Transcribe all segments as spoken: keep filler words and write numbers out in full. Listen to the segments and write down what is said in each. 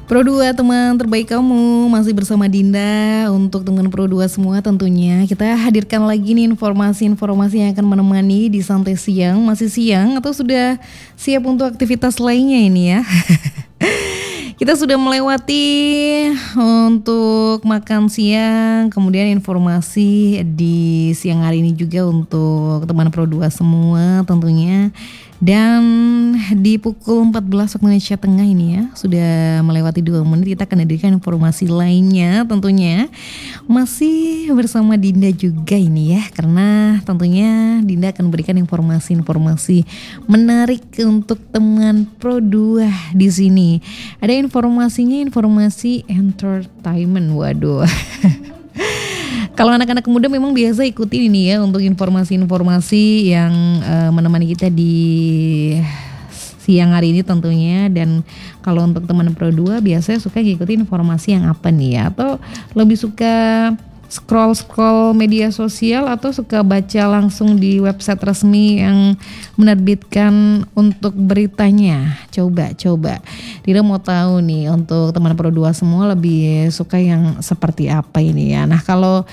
Pro dua teman terbaik kamu masih bersama Dinda. Untuk teman Pro dua semua tentunya kita hadirkan lagi nih informasi-informasi yang akan menemani di santai siang. Masih siang atau sudah siap untuk aktivitas lainnya ini ya. Kita sudah melewati untuk makan siang, kemudian informasi di siang hari ini juga untuk teman Pro dua semua tentunya. Dan di pukul empat belas waktu Indonesia Tengah ini ya, sudah melewati dua menit, kita akan hadirkan informasi lainnya tentunya. Masih bersama Dinda juga ini ya, karena tentunya Dinda akan berikan informasi-informasi menarik untuk teman Pro dua di sini. Ada informasinya, informasi entertainment. Waduh. Kalau anak-anak muda memang biasa ikuti ini ya untuk informasi-informasi yang uh, menemani kita di siang hari ini tentunya. Dan kalau untuk teman Pro dua biasanya suka ngikutin informasi yang apa nih ya, atau lebih suka scroll-scroll media sosial atau suka baca langsung di website resmi yang menerbitkan untuk beritanya. Coba, coba. Dina mau tahu nih untuk teman Pro dua semua lebih suka yang seperti apa ini ya. Nah kalau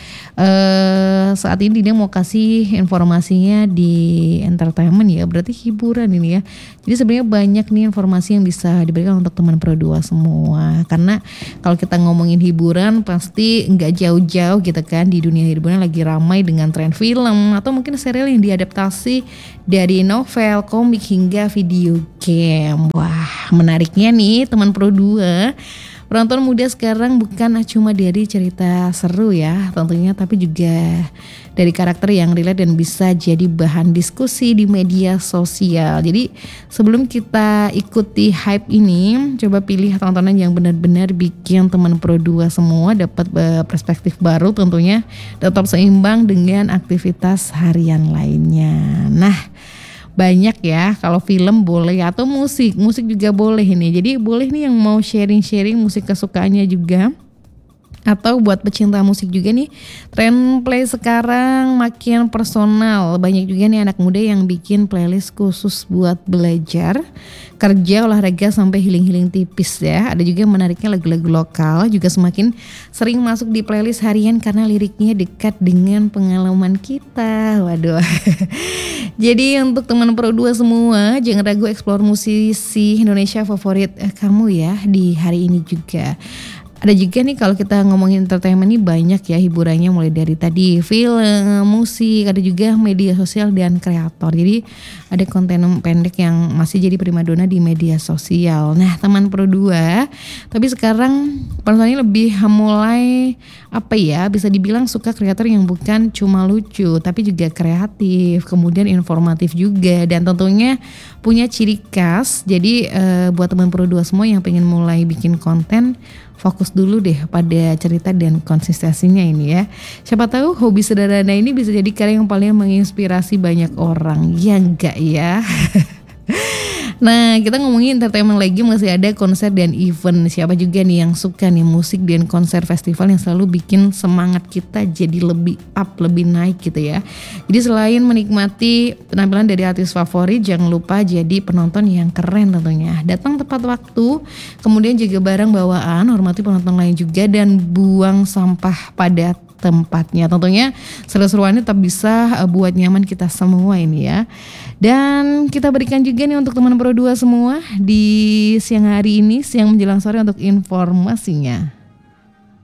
eh, saat ini Dina mau kasih informasinya di entertainment ya, berarti hiburan ini ya. Jadi sebenarnya banyak nih informasi yang bisa diberikan untuk teman Pro dua semua. Karena kalau kita ngomongin hiburan pasti nggak jauh-jauh gitu kan, di dunia hiburan lagi ramai dengan tren film atau mungkin serial yang diadaptasi dari novel, komik hingga video game. Wah, menariknya nih teman Pro dua, penonton muda sekarang bukan cuma dari cerita seru ya tentunya, tapi juga dari karakter yang relate dan bisa jadi bahan diskusi di media sosial. Jadi sebelum kita ikuti hype ini, coba pilih tontonan yang benar-benar bikin teman Pro dua semua dapat perspektif baru tentunya, tetap seimbang dengan aktivitas harian lainnya. Nah, banyak ya, kalau film boleh atau musik, musik juga boleh ini. Jadi boleh nih yang mau sharing-sharing musik kesukaannya juga. Atau buat pecinta musik juga nih, tren play sekarang makin personal. Banyak juga nih anak muda yang bikin playlist khusus buat belajar, kerja, olahraga sampai healing-healing tipis ya. Ada juga yang menariknya lagu-lagu lokal juga semakin sering masuk di playlist harian karena liriknya dekat dengan pengalaman kita. Waduh. Jadi untuk teman Pro dua semua, jangan ragu explore musisi Indonesia favorit eh, kamu ya di hari ini juga. Ada juga nih kalau kita ngomongin entertainment nih banyak ya hiburannya, mulai dari tadi film, musik, ada juga media sosial dan kreator. Jadi ada konten pendek yang masih jadi primadona di media sosial. Nah teman Pro dua, tapi sekarang penontonnya lebih mulai apa ya, bisa dibilang suka kreator yang bukan cuma lucu tapi juga kreatif, kemudian informatif juga, dan tentunya punya ciri khas. Jadi eh, buat teman Pro dua semua yang pengen mulai bikin konten, fokus dulu deh pada cerita dan konsistensinya ini ya. Siapa tahu hobi sederhana ini bisa jadi karya yang paling menginspirasi banyak orang. Ya enggak ya. Nah kita ngomongin entertainment lagi, masih ada konser dan event. Siapa juga nih yang suka nih musik dan konser festival yang selalu bikin semangat kita jadi lebih up, lebih naik gitu ya. Jadi selain menikmati penampilan dari artis favorit, jangan lupa jadi penonton yang keren tentunya. Datang tepat waktu, kemudian jaga barang bawaan, hormati penonton lain juga, dan buang sampah pada tempatnya. Tentunya seru-seruannya tetap bisa buat nyaman kita semua ini ya. Dan kita berikan juga nih untuk teman Pro dua semua di siang hari ini, siang menjelang sore untuk informasinya.